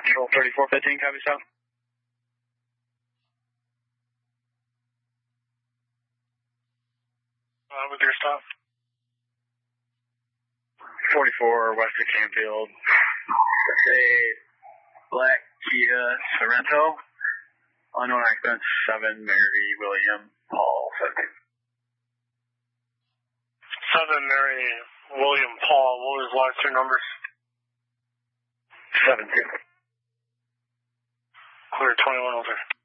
Control 3415, copy south. With your stop. 44 west of Canfield. That's a black Kia Sorento. Unknown occupant 7 Mary William Paul 17. 7 Mary William Paul. What was the last two numbers? 17. Clear 21 over.